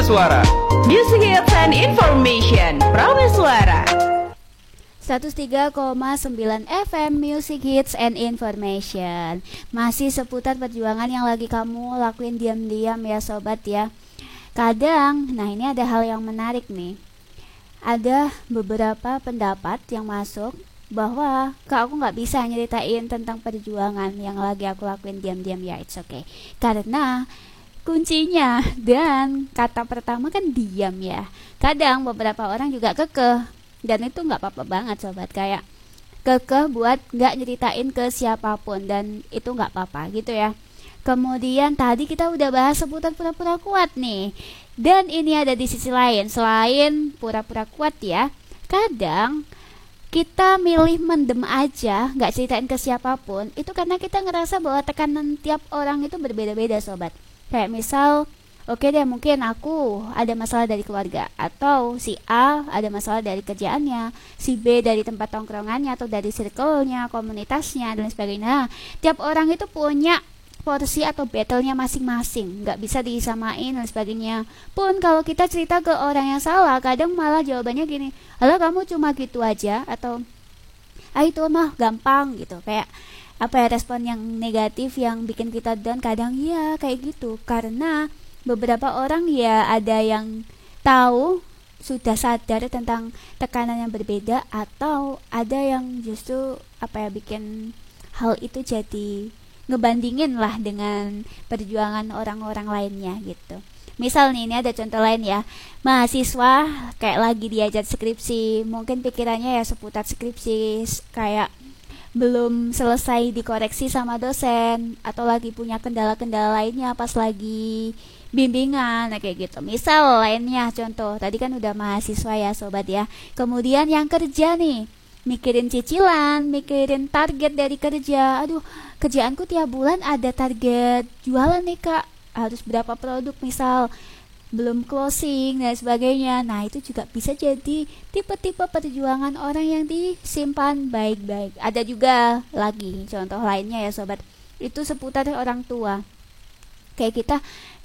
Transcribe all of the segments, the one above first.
Suara. Music Hits and Information, Prawe Suara. 103,9 FM Music Hits and Information. Masih seputar perjuangan yang lagi kamu lakuin diam-diam ya sobat ya. Kadang, nah ini ada hal yang menarik nih. Ada beberapa pendapat yang masuk bahwa aku nggak bisa nyeritain tentang perjuangan yang lagi aku lakuin diam-diam. Ya it's okay, karena kuncinya dan kata pertama kan diam ya. Kadang beberapa orang juga kekeh, dan itu nggak apa-apa banget sobat, kayak kekeh buat nggak nyeritain ke siapapun, dan itu nggak apa-apa gitu ya. Kemudian tadi kita udah bahas seputar pura-pura kuat nih, dan ini ada di sisi lain. Selain pura-pura kuat ya, kadang kita milih mendem aja, nggak ceritain ke siapapun, itu karena kita ngerasa bahwa tekanan tiap orang itu berbeda-beda sobat. Kayak misal, oke deh, mungkin aku ada masalah dari keluarga, atau si A ada masalah dari kerjaannya, si B dari tempat tongkrongannya atau dari circle-nya, komunitasnya, dan sebagainya. Tiap orang itu punya porsi atau battle-nya masing-masing, nggak bisa disamain dan sebagainya. Pun kalau kita cerita ke orang yang salah, kadang malah jawabannya gini, alah kamu cuma gitu aja, atau itu mah gampang gitu. Kayak apa ya, respon yang negatif yang bikin kita down. Kadang ya kayak gitu, karena beberapa orang ya ada yang tahu, sudah sadar tentang tekanan yang berbeda, atau ada yang justru apa ya, bikin hal itu jadi ngebandingin lah dengan perjuangan orang-orang lainnya gitu. Misal nih, ini ada contoh lain ya. Mahasiswa kayak lagi diajar skripsi, mungkin pikirannya ya seputar skripsi, kayak belum selesai dikoreksi sama dosen, atau lagi punya kendala-kendala lainnya pas lagi bimbingan, kayak gitu. Misal lainnya contoh, tadi kan udah mahasiswa ya sobat ya. Kemudian yang kerja nih, mikirin cicilan, mikirin target dari kerja. Aduh, kerjaanku tiap bulan ada target jualan nih kak, harus berapa produk misal, belum closing dan sebagainya. Nah itu juga bisa jadi tipe-tipe perjuangan orang yang disimpan baik-baik. Ada juga lagi contoh lainnya ya sobat, itu seputar orang tua. Kayak kita,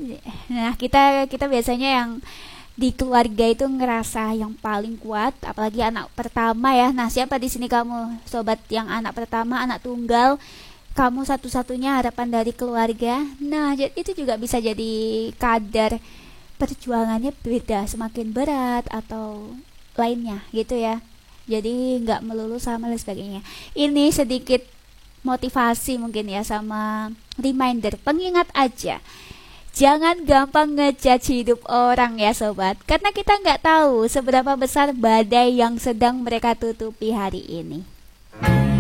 nah kita biasanya yang di keluarga itu ngerasa yang paling kuat, apalagi anak pertama ya. Nah siapa di sini kamu sobat yang anak pertama, anak tunggal, kamu satu-satunya harapan dari keluarga. Nah itu juga bisa jadi kadar perjuangannya beda, semakin berat atau lainnya gitu ya. Jadi nggak melulu sama dan sebagainya. Ini sedikit motivasi mungkin ya, sama reminder, pengingat aja. Jangan gampang ngejudge hidup orang ya sobat, karena kita nggak tahu seberapa besar badai yang sedang mereka tutupi hari ini.